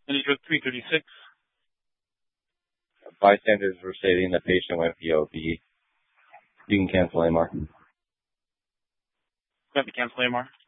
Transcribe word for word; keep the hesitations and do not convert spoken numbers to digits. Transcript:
And it's three thirty-six. Bystanders were stating the patient went P O B. You can cancel A M R. Got to cancel A M R.